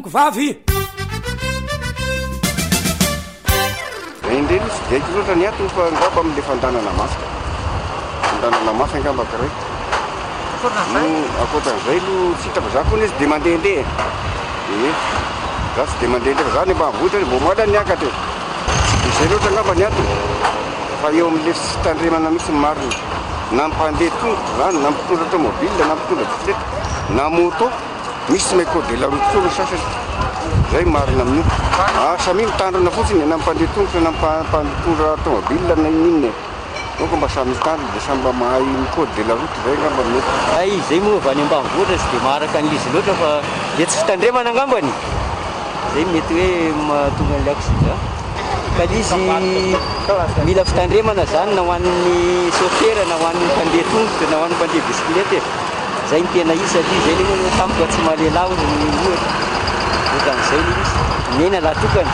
vavy indreny sy diaiko loatra ny atony fa angamba amin'le fandanana masika masika angamba karay akoatran'izay lo sitako za koa izy de mandehandeha za tsy de mandehandeha fa za ny mba mavotra mbo moala niakatra izay loatra angamba ny atony fa eo amin'le sy tandremana misy marina na mpandeha tongotra zany na mpitondra automobile na mpitondra bisikileta na moto misy may code de la route koa sasany zay marina amin'io samy mitandrina fotsiny na mpandeha tongotra na mpitondra automobile na inininy donc mba samy mitandrina de samy mba mahay code de la route zay angamba mety ay zay moa va any ambanivohitra sy de maharaka an'izy loatra fa de tsy fitandremana angambany zay mety hoe mahatonga an'le accident ka izy mila fitandremana zany na ho an'ny chauffeur na ho an'ny mpandeha tongotra na ho an'ny mpandeha bisikileta zay ny tena izy satria zay le moa tampoka tsy mahalela ozy ny ohatra ohatranyzay le izy mena laha tokana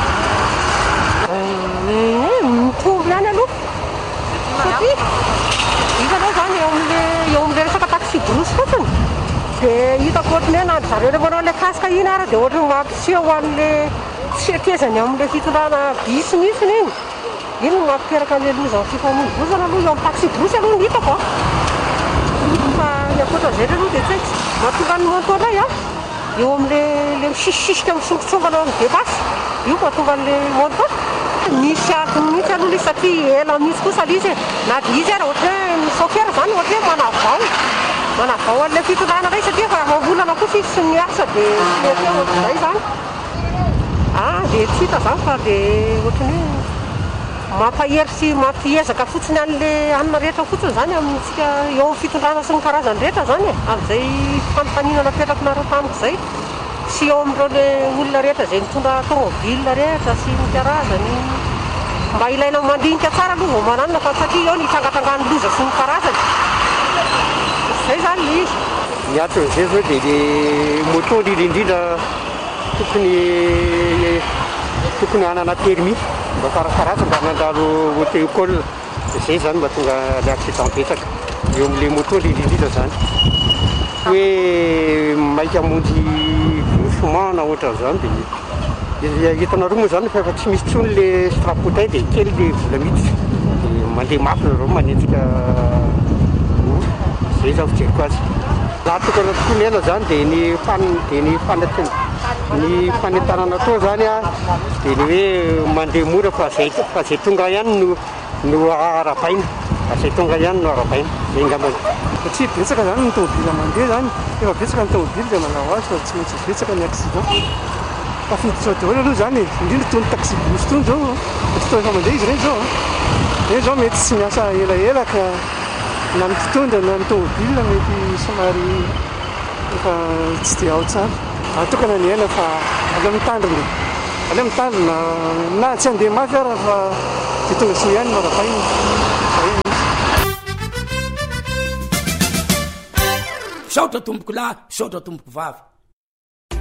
mitombo ihany aloha satria hitanao zany eo amin'le resaka taxi brosy fotsiny de hitako ohatrany hoe na zareo le manao le kasika iny ary de ohatrany mampiseho ho an'le fietezany amin'le fitondrana bisy mihitsiny iny no mampiteraka an'le loza ny fifamoivoizana aloha eo amin'ny taxi brosy aloha ny hitako fa ny akoatran'izay aloha de tsy mahatonga ny montolay eo amin'le misisisika misongotsongana amin'ny debasy io mahatonga an'le monto misy adiny mihitsy aloha izy satria ela mihitsy kosa le izy na de izy ary ohatra hoe ny chauffeur zany ohatra hoe manavao an'le fitondrana ray satria fa mambolana kosa izy sy miasa de zay zany de tsy hita zany fa de ohatrany hoe mampahery sy mampiezaka fotsiny an'le anina rehetra fotsiny zany amintsika eo amin'ny fitondrana sy ny karazany rehetra zany amin'izay fanofaninana petrakinareo tamiko zay sy eo amin'ireo le olona rehetra zay mitondra automobile rehetra sy ny karazany mba ilaina mandinika tsara aloha vao mananina fa satria eo ny trangatrangany loza sy ny karazany zay zany le izy ny aton'izay zao de le moto indrindrindrindra tokony hanana permis mba karakaratsy mba nandalo auto-école zay zany mba tonga le accident betsaka eo amin'le moto indrindrindrindra zany hoe maika hamonjy groupement na ohatran'izany de hitanareo moa zany fa efa tsy misy tsony le strapotay de kely le vola miditra de mandeha mafy nareo manenjika zay zao fijeriko azy laha tokana tokoa ny ela zany de ny fanentanana toa zany de ny hoe mandeha mora fa zay tonga ihany no arapaina zay tonga ihany no arapaina zay ngambany satria betsaka zany ny tomobile mandeha zany efa betsaka ny tomobile de manao azy fa tsy maintsy betsaka ny accident tafiditra daholo aloha zany indrindra tony taxi brosy tony zao fotoana efa mandeha izy reny zao reny zao mety tsy miasa elaela ka na ny mpitondra na ny tomobile mety somary efa tsy de ao tsara atokana ny aina fa aleo mitandrina na tsy andeha mafy ara fa de tonga sy ihany no arapaina saotra tomboko lahy saotra tomboko vavy